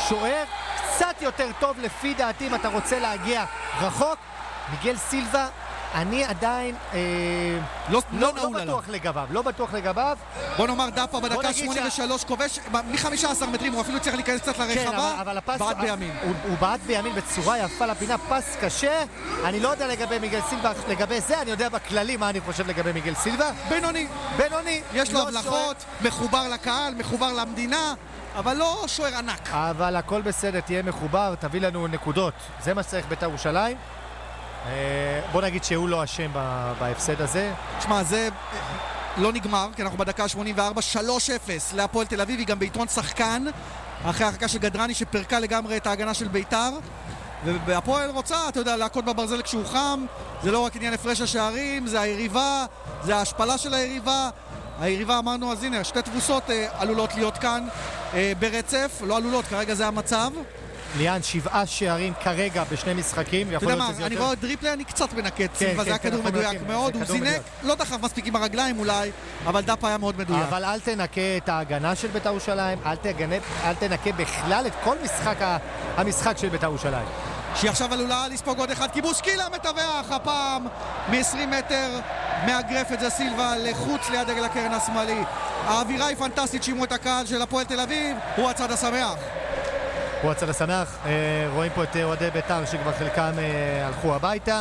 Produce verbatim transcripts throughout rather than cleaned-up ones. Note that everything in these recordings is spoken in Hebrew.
שוער קצת יותר טוב לפי דעתי אם אתה רוצה להגיע רחוק. מיגל סילבה, אני עדיין אה, לא, לא, לא, לא לא בטוח לגביו, לא בטוח לגביו. בוא נאמר דאפה בדקה שה... שמונים ושלוש כובש מ-חמישה עשר מטרים, הוא אפילו צריך להיכנס קצת לרחבה, כן, אבל, אבל הפס, בעט בימין. הוא, הוא בעט בימין בצורה יפה לפינה, פס קשה. אני לא יודע לגבי מיגל סילבה, לגבי זה, אני יודע בכללי מה אני חושב לגבי מיגל סילבה. בינוני. בינוני. יש לו לא הבלחות, שואר... מחובר לקהל, מחובר למדינה, אבל לא שוער ענק. אבל הכל בסדר, תהיה מחובר, תביא לנו נקודות. זה מה שצריך בית"ר ירושלים. בוא נגיד שהוא לא אשם בהפסד הזה. תשמע, זה לא נגמר, כי אנחנו בדקה שמונים וארבע, שלוש אפס להפועל תל אביב, היא גם ביתרון שחקן, אחרי ההרחקה של גדרני שפרקה לגמרי את ההגנה של בית"ר, והפועל רוצה, אתה יודע, להכות בברזל כשהוא חם, זה לא רק עניין הפרש השערים, זה היריבה, זה ההשפלה של היריבה, היריבה אמרנו, אז הנה, שתי תבוסות אה, עלולות להיות כאן אה, ברצף, לא עלולות, כרגע זה המצב. ליאן, שבעה שערים כרגע בשני משחקים. אתה יודע מה, אני רואה דריפלי, אני קצת מנקט סילבה, זה היה כדור מדויק מאוד, הוא זינק, לא דחף מספיק עם הרגליים אולי, אבל דאפה היה מאוד מדויק. אבל אל תנקה את ההגנה של בית"ר ירושלים, אל תנקה בכלל את כל המשחק של בית"ר ירושלים. שהיא עכשיו עלולה לספוג עוד אחד, כיבוש קילה מטווח, הפעם מ-עשרים מטר, מאגרף את זה סילבה לחוץ ליד דגל הקרן השמאלי. האווירה היא פנטסטית, שימו את הקהל של הפועל תל אביב, הוא הצד השמח. הוא הצד השמח, רואים פה את אוהדי בית"ר שכבר חלקם הלכו הביתה.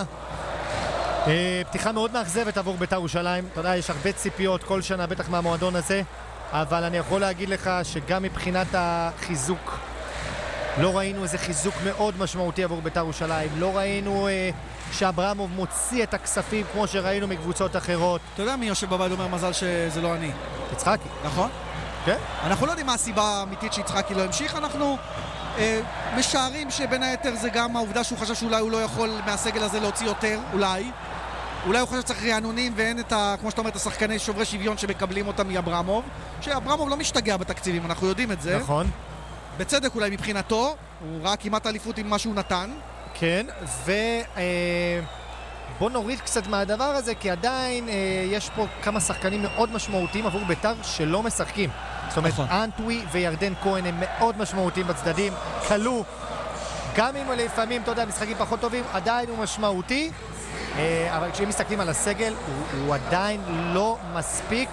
פתיחה מאוד מאכזבת עבור בית"ר ירושלים, אתה יודע, יש הרבה ציפיות כל שנה בטח מהמועדון הזה, אבל אני יכול להגיד לך שגם מבחינת החיזוק לא ראינו איזה חיזוק מאוד משמעותי עבור בית"ר ירושלים, לא ראינו אה, שאברמוב מוציא את הכספים כמו שראינו מקבוצות אחרות. אתה יודע מי יושב בבית אומר מזל שזה לא אני? יצחקי. נכון? כן. אנחנו לא יודעים מה הסיבה האמיתית שיצחקי לא המשיך, אנחנו אה, משערים שבין היתר זה גם העובדה שהוא חשב שאולי הוא לא יכול מהסגל הזה להוציא יותר, אולי. אולי הוא חושב שצריך רענונים ואין את ה, כמו שאתה אומר, את השחקני שוברי שוויון שמקבלים אותם מאברמוב, שאברמוב לא משתגע בתקציבים, אנחנו יודעים את זה. נכון. בצדק אולי מבחינתו, הוא ראה כמעט אליפות עם מה שהוא נתן. כן, ו... אה, בוא נוריד קצת מהדבר הזה, כי עדיין אה, יש פה כמה שחקנים מאוד משמעותיים עבור בית"ר שלא משחקים. זאת אומרת, נכון. אנטווי וירדן כהן הם מאוד משמעותיים בצדדים, קלו, גם אם לפעמים, אתה יודע, משחקים פחות טובים, עדיין הוא משמעותי, אה, אבל כשהם מסתכלים על הסגל, הוא, הוא עדיין לא מספיק,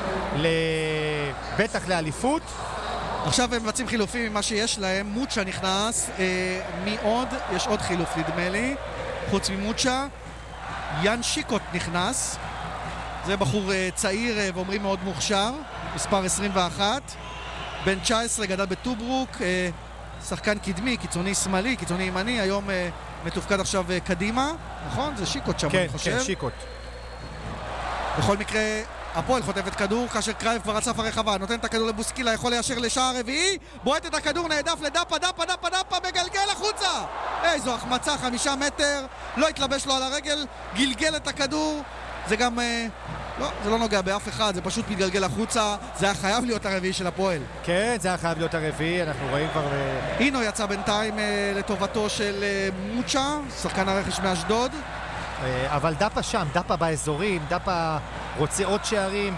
בטח לאליפות. עכשיו הם מבצעים חילופים ממה שיש להם, מוצ'ה נכנס, אה, מי עוד? יש עוד חילוף נדמה לי, חוץ ממוצ'ה, יאן שיקוט נכנס, זה בחור אה, צעיר אה, ואומרים מאוד מוכשר, מספר עשרים ואחת, בן תשע עשרה, גדל בטוברוק, אה, שחקן קדמי, קיצוני שמאלי, קיצוני ימני, היום אה, מתופקד עכשיו אה, קדימה, נכון? זה שיקוט שם, כן, אני חושב. כן, שיקוט. בכל מקרה, הפועל חוטפת כדור, כאשר קרייב כבר רצף הרחבה, נותן את הכדור לבוסקילה, יכול ליישר לשער רביעי, בועט את הכדור, נעדף לדאפה, דאפה, דאפה, דאפה, מגלגל החוצה! איזו החמצה, חמישה מטר, לא התלבש לו על הרגל, גלגל את הכדור, זה גם, אה, לא, זה לא נוגע באף אחד, זה פשוט מתגלגל החוצה, זה היה חייב להיות הרביעי של הפועל. כן, זה היה חייב להיות הרביעי, אנחנו רואים כבר... אינו יצא בינתיים אה, לטובתו של אה, מוצ'ה, שחקן הרכש מאשדוד. אבל דאפה שם, דאפה באזורים, דאפה רוצה עוד שערים.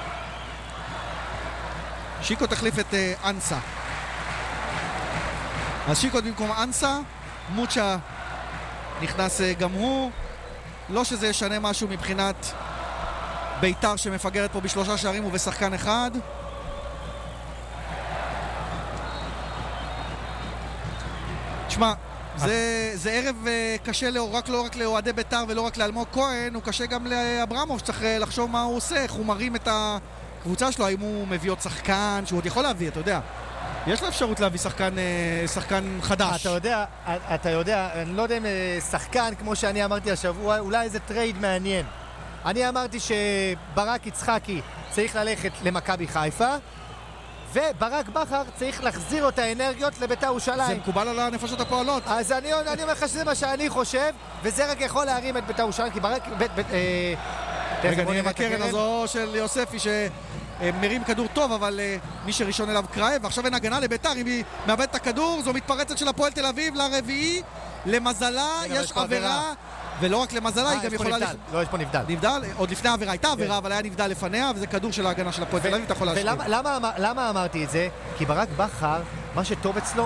שיקו תחליף את uh, אנסה. אז שיקו במקום אנסה, מוצ'ה נכנס uh, גם הוא. לא שזה ישנה משהו מבחינת בית"ר שמפגרת פה בשלושה שערים ובשחקן אחד. תשמע, זה, זה ערב uh, קשה לא רק, לא רק לאוהדי בית"ר ולא רק לאלמוג כהן, הוא קשה גם לאברמוב שצריך לחשוב מה הוא עושה, איך הוא מרים את הקבוצה שלו, האם הוא מביא עוד שחקן שהוא עוד יכול להביא, אתה יודע. יש לו אפשרות להביא שחקן, uh, שחקן חדש. אתה יודע, אתה יודע, אני לא יודע אם שחקן כמו שאני אמרתי השבוע, אולי איזה טרייד מעניין. אני אמרתי שברק יצחקי צריך ללכת למכבי חיפה, וברק בכר צריך להחזיר את האנרגיות לבית"ר ירושלים. זה מקובל על הנפשות הפועלות. אז אני, אני אומר לך שזה מה שאני חושב, וזה רק יכול להרים את בית"ר ירושלים, כי ברק... ב, ב, אה, רגע, נראה בקרן הזו של יוספי שמרים כדור טוב, אבל מי שראשון אליו קרייב, ועכשיו אין הגנה לבית"ר, אם היא מאבדת את הכדור, זו מתפרצת של הפועל תל אביב לרביעי, למזלה, יש עבירה, ולא רק למזלה, היא גם יכולה... לא, יש פה נבדל. נבדל, עוד לפני העבירה הייתה עבירה, אבל היה נבדל לפניה, וזה כדור של ההגנה של הפועל תל אביב, אתה יכול להשאיר. ולמה אמרתי את זה? כי ברק בכר, מה שטוב אצלו,